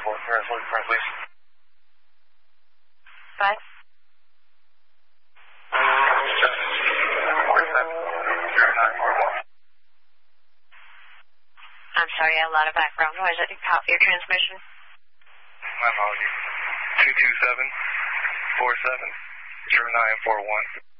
looking for him, please. Bye. I'm sorry, I have a lot of background noise. I didn't copy your transmission. My apologies. 227-47-0941.